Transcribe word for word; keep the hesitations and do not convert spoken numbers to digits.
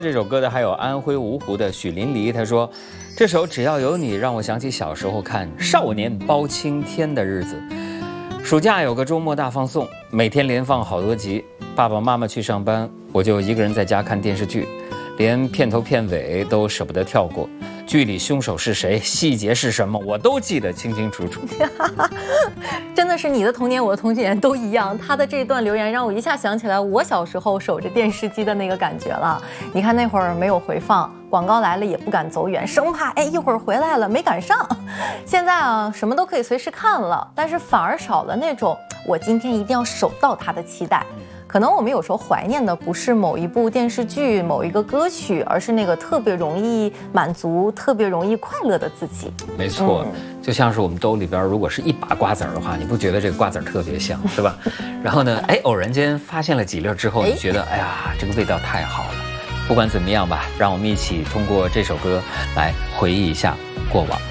这首歌的还有安徽芜湖的许林黎，他说：“这首只要有你，让我想起小时候看《少年包青天》的日子。暑假有个周末大放送，每天连放好多集。爸爸妈妈去上班，我就一个人在家看电视剧，连片头片尾都舍不得跳过。剧里凶手是谁，细节是什么，我都记得清清楚楚。” 真的是你的童年，我的童年都一样。他的这段留言让我一下想起来我小时候守着电视机的那个感觉了。你看那会儿没有回放，广告来了也不敢走远，生怕哎一会儿回来了没赶上。现在啊，什么都可以随时看了，但是反而少了那种我今天一定要守到它的期待。可能我们有时候怀念的不是某一部电视剧、某一个歌曲，而是那个特别容易满足、特别容易快乐的自己。 没错，嗯、就像是我们兜里边如果是一把瓜子儿的话，你不觉得这个瓜子儿特别香，是吧？然后呢，哎，偶然间发现了几粒之后，你觉得哎呀，这个味道太好了。不管怎么样吧，让我们一起通过这首歌来回忆一下过往。